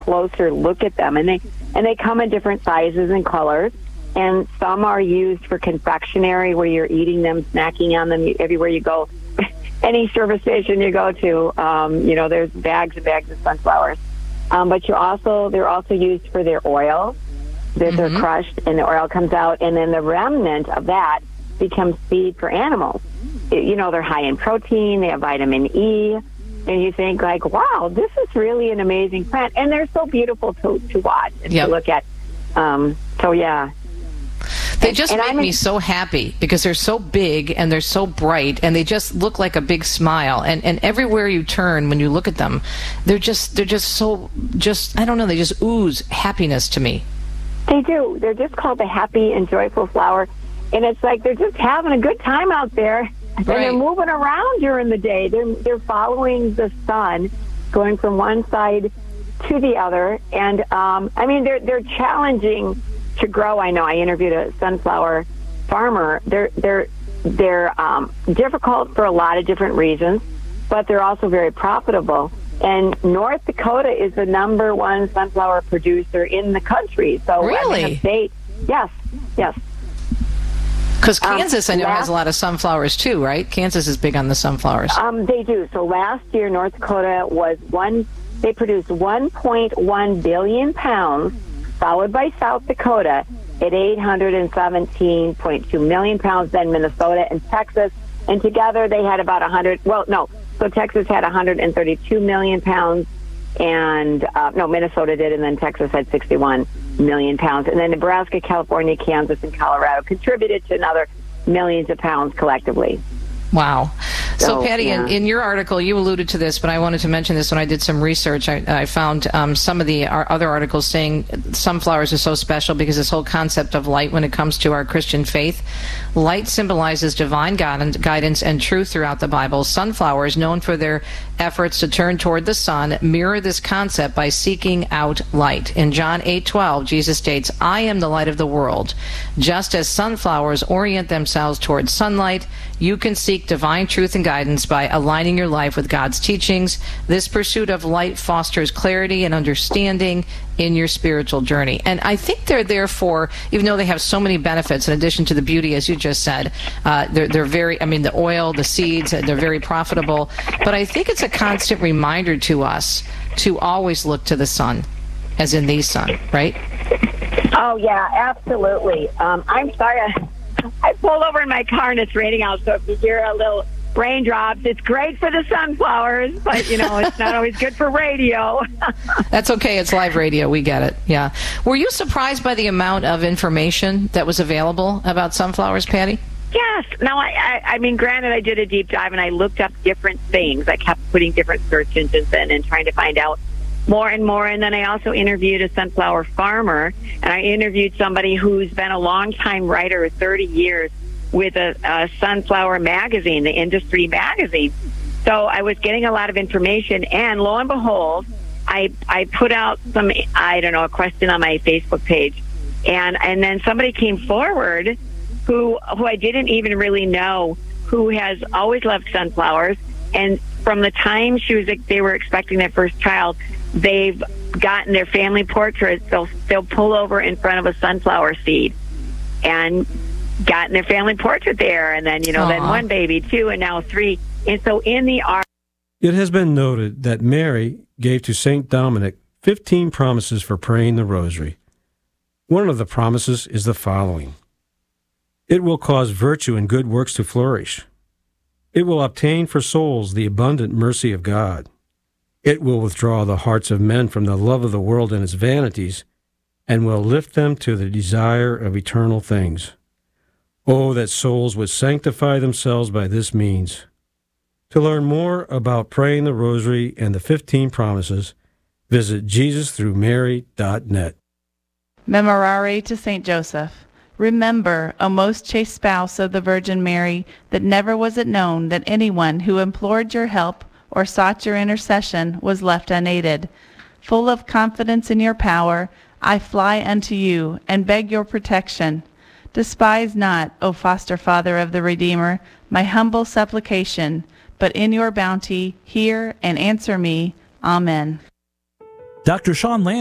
closer look at them, and they come in different sizes and colors. And some are used for confectionery, where you're eating them, snacking on them everywhere you go. Any service station you go to, there's bags and bags of sunflowers. But they're also used for their oil. They're crushed, and the oil comes out, and then the remnant of that becomes feed for animals. They're high in protein. They have vitamin E, and you think like, wow, this is really an amazing plant, and they're so beautiful to watch and to look at. So yeah. They just make me so happy because they're so big and they're so bright and they just look like a big smile. And everywhere you turn when you look at them, they're just I don't know, they just ooze happiness to me. They do. They're just called the happy and joyful flower. And it's like they're just having a good time out there. And they're moving around during the day. They're following the sun, going from one side to the other. And, they're challenging to grow. I know I interviewed a sunflower farmer. They're difficult for a lot of different reasons, but they're also very profitable. And North Dakota is the number one sunflower producer in the country. So really, state, yes. Because Kansas, I know, has a lot of sunflowers too, right? Kansas is big on the sunflowers. They do. So last year, North Dakota they produced 1.1 billion pounds, followed by South Dakota at 817.2 million pounds, then Minnesota and Texas. And together they had about so Texas had 132 million pounds, and Minnesota did, and then Texas had 61 million pounds. And then Nebraska, California, Kansas, and Colorado contributed to another millions of pounds collectively. Wow. So Patty, in your article, you alluded to this, but I wanted to mention this when I did some research. I found some of the other articles saying sunflowers are so special because this whole concept of light when it comes to our Christian faith. Light symbolizes divine guidance and truth throughout the Bible. Sunflowers, known for their efforts to turn toward the sun, mirror this concept by seeking out light. In John 8:12, Jesus states, "I am the light of the world." Just as sunflowers orient themselves towards sunlight, you can seek divine truth and guidance by aligning your life with God's teachings. This pursuit of light fosters clarity and understanding in your spiritual journey. And I think they're there for, even though they have so many benefits in addition to the beauty, as you just said, they're very, the oil, the seeds, they're very profitable. But I think it's a constant reminder to us to always look to the sun, as in the sun, right? Oh, yeah, absolutely. I'm sorry. I pulled over in my car and it's raining out, so if you hear a little raindrops, it's great for the sunflowers, but, it's not always good for radio. That's okay. It's live radio. We get it. Yeah. Were you surprised by the amount of information that was available about sunflowers, Patty? Yes. Now, I mean, granted, I did a deep dive and I looked up different things. I kept putting different search engines in and trying to find out more and more. And then I also interviewed a sunflower farmer, and I interviewed somebody who's been a longtime writer, 30 years, with a sunflower magazine, the industry magazine. So I was getting a lot of information, and lo and behold, I put out a question on my Facebook page, and then somebody came forward who I didn't even really know, who has always loved sunflowers, and from the time they were expecting their first child, they've gotten their family portraits. They'll pull over in front of a sunflower seed and gotten their family portrait there, and then then one baby, two, and now three. And so in the art, it has been noted that Mary gave to St. Dominic 15 promises for praying the rosary. One of the promises is the following: it will cause virtue and good works to flourish. It will obtain for souls the abundant mercy of God. It will withdraw the hearts of men from the love of the world and its vanities, and will lift them to the desire of eternal things. Oh, that souls would sanctify themselves by this means. To learn more about praying the rosary and the 15 promises, visit JesusThroughMary.net. Memorare to Saint Joseph. Remember, O most chaste spouse of the Virgin Mary, that never was it known that anyone who implored your help or sought your intercession was left unaided. Full of confidence in your power, I fly unto you and beg your protection. Despise not, O foster father of the Redeemer, my humble supplication, but in your bounty hear and answer me. Amen. Dr. Sean Land